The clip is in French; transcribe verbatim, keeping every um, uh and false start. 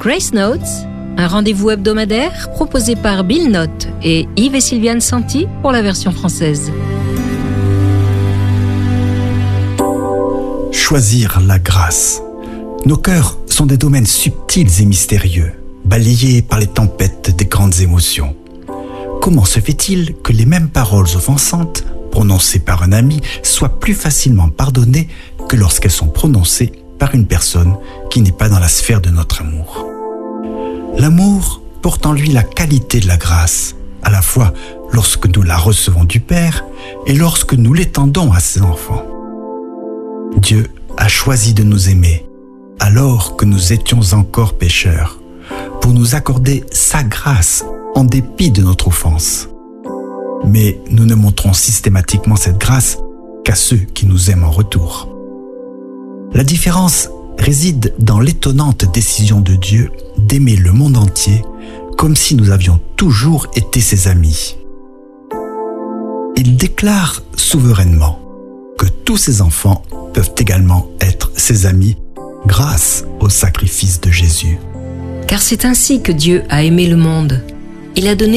Grace Notes, un rendez-vous hebdomadaire proposé par Bill Note et Yves et Sylviane Santi pour la version française. Choisir la grâce. Nos cœurs sont des domaines subtils et mystérieux, balayés par les tempêtes des grandes émotions. Comment se fait-il que les mêmes paroles offensantes, prononcées par un ami, soient plus facilement pardonnées que lorsqu'elles sont prononcées par une personne qui n'est pas dans la sphère de notre amour? L'amour porte en lui la qualité de la grâce, à la fois lorsque nous la recevons du Père et lorsque nous l'étendons à ses enfants. Dieu a choisi de nous aimer alors que nous étions encore pécheurs, pour nous accorder sa grâce en dépit de notre offense. Mais nous ne montrons systématiquement cette grâce qu'à ceux qui nous aiment en retour. La différence réside dans l'étonnante décision de Dieu d'aimer le monde entier comme si nous avions toujours été ses amis. Il déclare souverainement que tous ses enfants peuvent également être ses amis grâce au sacrifice de Jésus. Car c'est ainsi que Dieu a aimé le monde. Il a donné